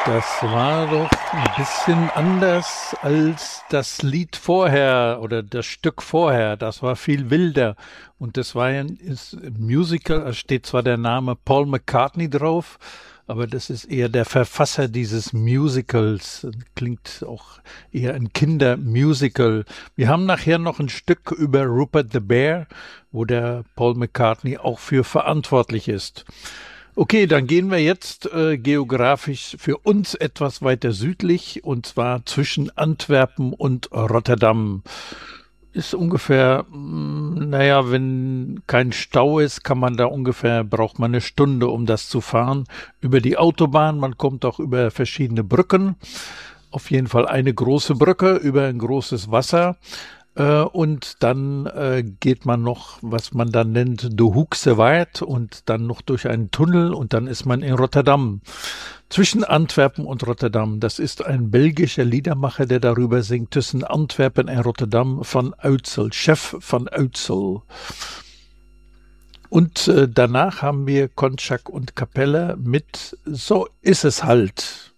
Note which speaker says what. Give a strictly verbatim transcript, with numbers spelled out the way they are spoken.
Speaker 1: Das war doch ein bisschen anders als das Lied vorher oder das Stück vorher. Das war viel wilder. Und das war ja ein ist ein Musical, da steht zwar der Name Paul McCartney drauf, aber das ist eher der Verfasser dieses Musicals. Klingt auch eher ein Kindermusical. Wir haben nachher noch ein Stück über Rupert the Bear, wo der Paul McCartney auch für verantwortlich ist. Okay, dann gehen wir jetzt äh, geografisch für uns etwas weiter südlich, und zwar zwischen Antwerpen und Rotterdam. Ist ungefähr, mh, naja, wenn kein Stau ist, kann man da ungefähr, braucht man eine Stunde, um das zu fahren. Über die Autobahn, man kommt auch über verschiedene Brücken. Auf jeden Fall eine große Brücke über ein großes Wasser. Äh, und dann äh, geht man noch, was man dann nennt, de Hoekse Waard, und dann noch durch einen Tunnel, und dann ist man in Rotterdam. Zwischen Antwerpen und Rotterdam. Das ist ein belgischer Liedermacher, der darüber singt, zwischen Antwerpen und Rotterdam, van Uitsel, Chef van Uitsel. Und äh, danach haben wir Konchak und Kapelle mit So ist es halt.